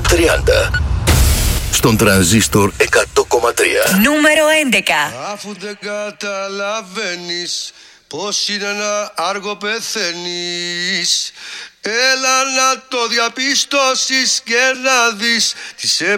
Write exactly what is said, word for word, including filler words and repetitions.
τριάντα. Στον Τρανζίστορ εκατό κόμμα τρία. Νούμερο έντεκα. Αφού δεν καταλαβαίνεις πως είναι να άργο πεθαίνεις, έλα να το διαπιστώσεις και να δεις τις